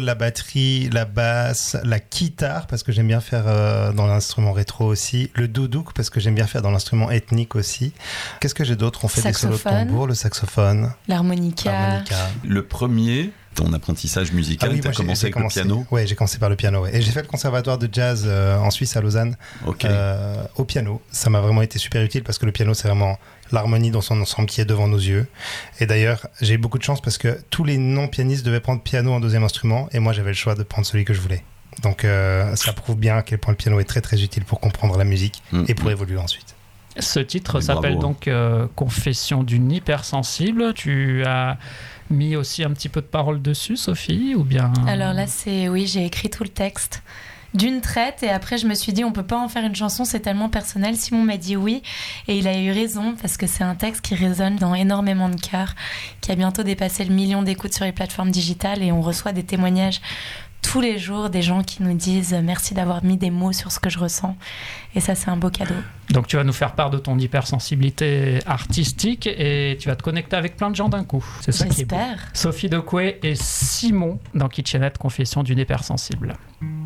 la batterie, la basse, la guitare, parce que j'aime bien faire dans l'instrument rétro aussi, le doudouk, parce que j'aime bien faire dans l'instrument ethnique aussi. Qu'est-ce que j'ai d'autre? On fait des solos de tambour, le saxophone, l'harmonica. Le premier, ton apprentissage musical, tu as commencé avec le piano? Oui, j'ai commencé par le piano. Ouais. Et j'ai fait le conservatoire de jazz en Suisse, à Lausanne, au piano. Ça m'a vraiment été super utile parce que le piano, c'est vraiment l'harmonie dans son ensemble qui est devant nos yeux. Et d'ailleurs, j'ai eu beaucoup de chance parce que tous les non-pianistes devaient prendre piano en deuxième instrument et moi, j'avais le choix de prendre celui que je voulais. Donc, ça prouve bien à quel point le piano est très, très utile pour comprendre la musique et pour évoluer ensuite. Ce titre s'appelle donc Confession d'une hypersensible. Tu as mis aussi un petit peu de paroles dessus, Sophie, ou bien... Alors là, j'ai écrit tout le texte d'une traite et après je me suis dit on peut pas en faire une chanson, c'est tellement personnel. Simon m'a dit oui et il a eu raison parce que c'est un texte qui résonne dans énormément de cœurs, qui a bientôt dépassé le 1 million d'écoutes sur les plateformes digitales et on reçoit des témoignages tous les jours des gens qui nous disent merci d'avoir mis des mots sur ce que je ressens et ça c'est un beau cadeau. Donc tu vas nous faire part de ton hypersensibilité artistique et tu vas te connecter avec plein de gens d'un coup. C'est ça qui est beau. Sophie Dokwe et Simon dans Kitchenette, Confession d'une hypersensible.